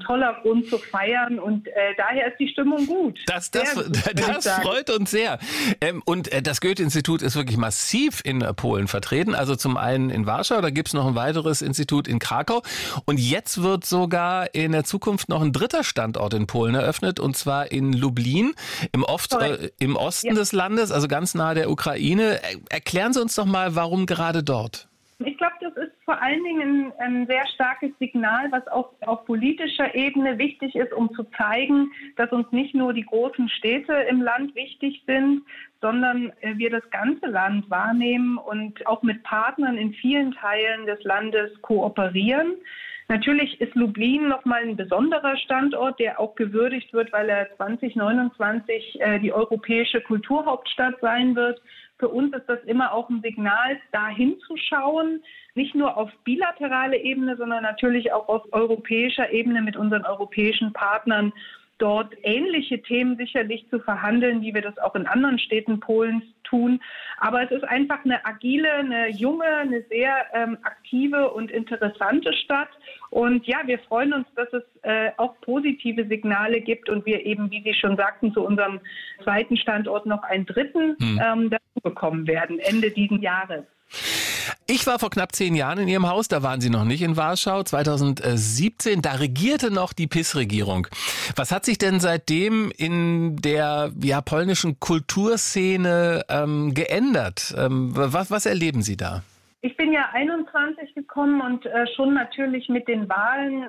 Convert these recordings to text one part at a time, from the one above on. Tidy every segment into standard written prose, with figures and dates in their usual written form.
toller Grund zu feiern und daher ist die Stimmung gut. Das freut uns sehr. Und das Goethe-Institut ist wirklich massiv in Polen vertreten. Also zum einen in Warschau, da gibt's noch ein weiteres Institut in Krakau. Und jetzt wird sogar in der Zukunft noch ein dritter Standort in Polen eröffnet, und zwar in Lublin, im Osten des Landes, also ganz nahe der Ukraine. Erklären Sie uns doch mal, warum gerade dort? Ich glaube, das ist vor allen Dingen ein sehr starkes Signal, was auch auf politischer Ebene wichtig ist, um zu zeigen, dass uns nicht nur die großen Städte im Land wichtig sind, sondern wir das ganze Land wahrnehmen und auch mit Partnern in vielen Teilen des Landes kooperieren. Natürlich ist Lublin nochmal ein besonderer Standort, der auch gewürdigt wird, weil er 2029 die europäische Kulturhauptstadt sein wird. Für uns ist das immer auch ein Signal, da hinzuschauen, nicht nur auf bilaterale Ebene, sondern natürlich auch auf europäischer Ebene mit unseren europäischen Partnern dort ähnliche Themen sicherlich zu verhandeln, wie wir das auch in anderen Städten Polens tun. Aber es ist einfach eine agile, eine junge, eine sehr aktive und interessante Stadt. Und ja, wir freuen uns, dass es auch positive Signale gibt und wir eben, wie Sie schon sagten, zu unserem zweiten Standort noch einen dritten dazu bekommen werden, Ende diesen Jahres. Ich war vor knapp 10 Jahren in Ihrem Haus, da waren Sie noch nicht in Warschau, 2017, da regierte noch die PiS-Regierung. Was hat sich denn seitdem in der polnischen Kulturszene geändert? Was erleben Sie da? Ich bin ja 21 gekommen und schon natürlich mit den Wahlen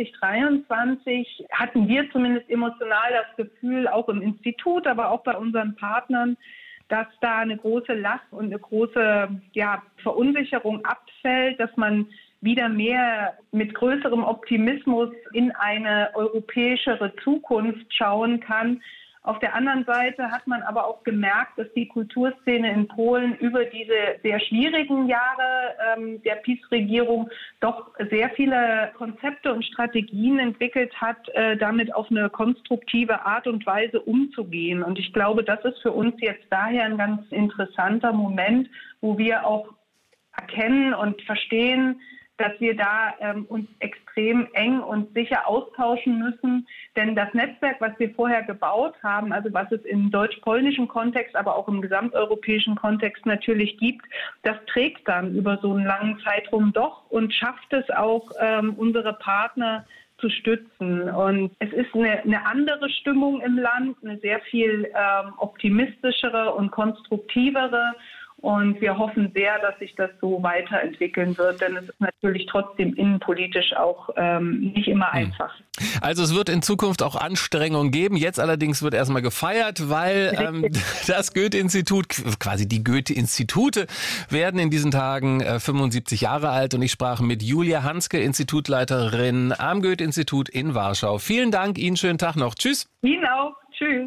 2023 hatten wir zumindest emotional das Gefühl, auch im Institut, aber auch bei unseren Partnern, dass da eine große Last und eine große Verunsicherung abfällt, dass man wieder mehr mit größerem Optimismus in eine europäischere Zukunft schauen kann. Auf der anderen Seite hat man aber auch gemerkt, dass die Kulturszene in Polen über diese sehr schwierigen Jahre der PiS-Regierung doch sehr viele Konzepte und Strategien entwickelt hat, damit auf eine konstruktive Art und Weise umzugehen. Und ich glaube, das ist für uns jetzt daher ein ganz interessanter Moment, wo wir auch erkennen und verstehen, dass wir da uns extrem eng und sicher austauschen müssen. Denn das Netzwerk, was wir vorher gebaut haben, also was es im deutsch-polnischen Kontext, aber auch im gesamteuropäischen Kontext natürlich gibt, das trägt dann über so einen langen Zeitraum doch und schafft es auch, unsere Partner zu stützen. Und es ist eine andere Stimmung im Land, eine sehr viel optimistischere und konstruktivere. Und wir hoffen sehr, dass sich das so weiterentwickeln wird, denn es ist natürlich trotzdem innenpolitisch auch nicht immer einfach. Also es wird in Zukunft auch Anstrengungen geben. Jetzt allerdings wird erstmal gefeiert, weil das Goethe-Institut, quasi die Goethe-Institute, werden in diesen Tagen 75 Jahre alt. Und ich sprach mit Julia Hanske, Institutleiterin am Goethe-Institut in Warschau. Vielen Dank, Ihnen schönen Tag noch. Tschüss. Ihnen auch. Tschüss.